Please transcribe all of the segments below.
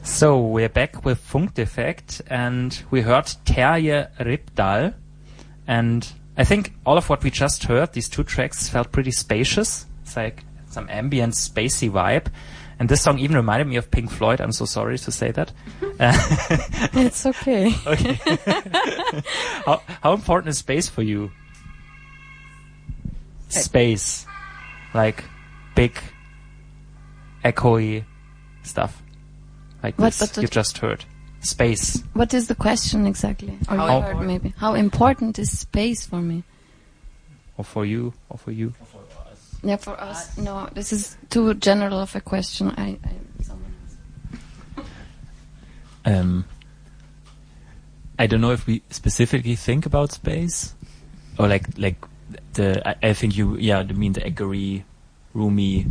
So we're back with Funkdefekt, and we heard Terje Rypdal, and I think all of what we just heard, these two tracks, felt pretty spacious. It's like some ambient, spacey vibe, and this song even reminded me of Pink Floyd. I'm so sorry to say that. It's okay. Okay. How important is space for you? Space, like big, echoey stuff. Like this you just heard. Space. What is the question exactly? Or maybe. How important is space for me? Or for you? Or for you? Or for us. Yeah, for us. No, this is too general of a question. Someone else. I don't know if we specifically think about space, or like I think you mean the echoey, roomy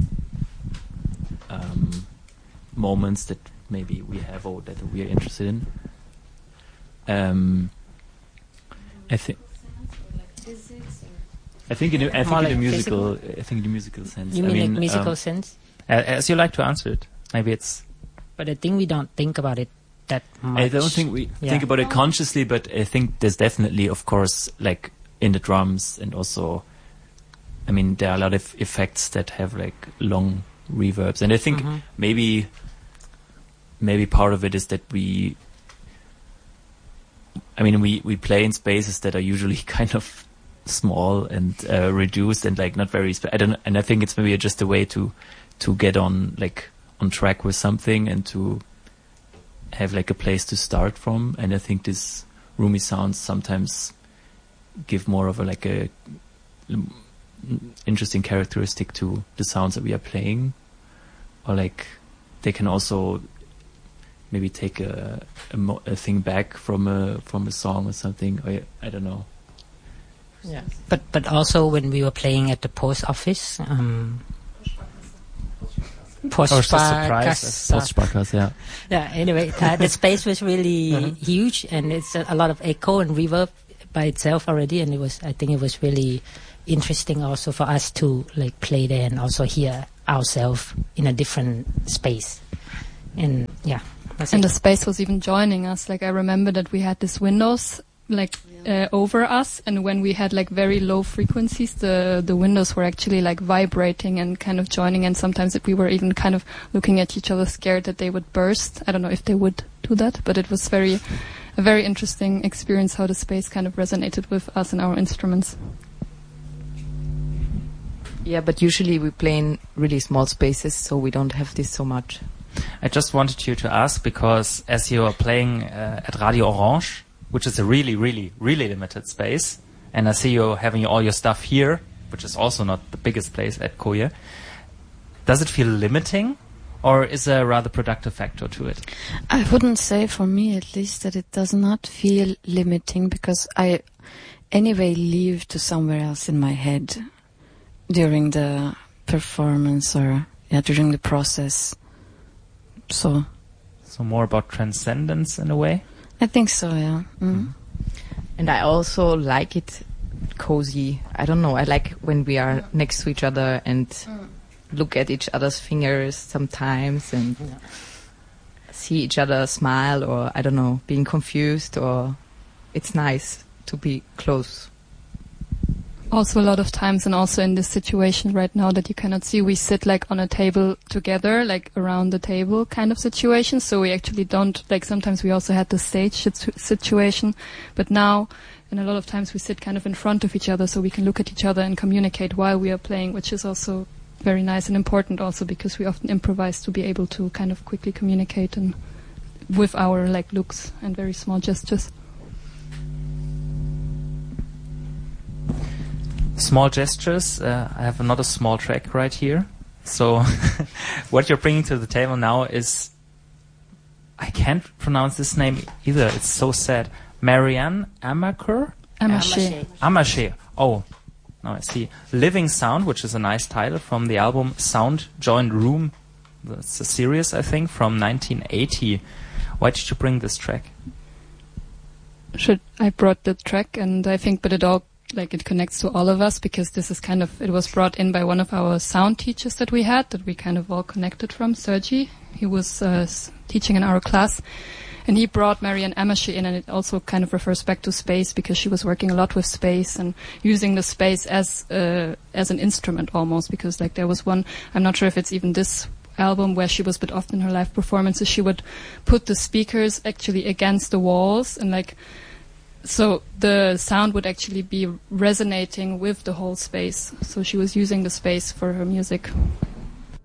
moments that maybe we have or that we are interested in. I think in the musical sense. You mean like musical sense? As you like to answer it. Maybe it's... But I think we don't think about it that much. I don't think we think about it consciously, but I think there's definitely, of course, like in the drums, and also, I mean, there are a lot of effects that have like long reverbs, and I think maybe part of it is that we play in spaces that are usually kind of small and reduced and like not very and I think it's maybe just a way to get on track with something and to have like a place to start from. And I think these roomy sounds sometimes give more of a interesting characteristic to the sounds that we are playing, or like they can also maybe take a thing back from a song or something. Or I don't know. Yeah, but also when we were playing at the post office, Postsparkasse, yeah. Yeah. Anyway, the space was really huge, and it's a lot of echo and reverb by itself already, and I think it was really interesting also for us to like play there and also hear ourselves in a different space. And yeah. And the space was even joining us. Like I remember that we had these windows over us, and when we had like very low frequencies, the windows were actually like vibrating and kind of joining, and sometimes we were even kind of looking at each other scared that they would burst. I don't know if they would do that, but it was a very interesting experience how the space kind of resonated with us and our instruments. Yeah, but usually we play in really small spaces, so we don't have this so much. I just wanted you to ask, because as you are playing at Radio Orange, which is a really, really, really limited space, and I see you having all your stuff here, which is also not the biggest place at Koje, does it feel limiting, or is there a rather productive factor to it? I wouldn't say, for me at least, that it does not feel limiting, because I anyway leave to somewhere else in my head during the performance or during the process. So more about transcendence in a way? I think so, yeah. And I also like it cozy. I don't know. I like when we are next to each other and look at each other's fingers sometimes and see each other smile, or I don't know, being confused, or it's nice to be close. Also a lot of times, and also in this situation right now that you cannot see, we sit like on a table together, like around the table kind of situation. So we actually don't, like sometimes we also had the stage situation, but now, and a lot of times we sit kind of in front of each other so we can look at each other and communicate while we are playing, which is also very nice and important also because we often improvise to be able to kind of quickly communicate and with our like looks and very small gestures. Small gestures. I have another small track right here. So what you're bringing to the table now is, I can't pronounce this name either. It's so sad. Marianne Amacher? Amacher. Oh, now I see. Living Sound, which is a nice title from the album Sound Joined Room. That's a series, I think, from 1980. Why did you bring this track? I brought the track, and I think, but it all it connects to all of us, because this is it was brought in by one of our sound teachers that we had, that we kind of all connected from, Sergi. He was teaching in our class. And he brought Marianne Amerschi in, and it also kind of refers back to space because she was working a lot with space and using the space as an instrument almost. Because like there was one, I'm not sure if it's even this album where she was, but often in her live performances she would put the speakers actually against the walls, and like so the sound would actually be resonating with the whole space. So she was using the space for her music.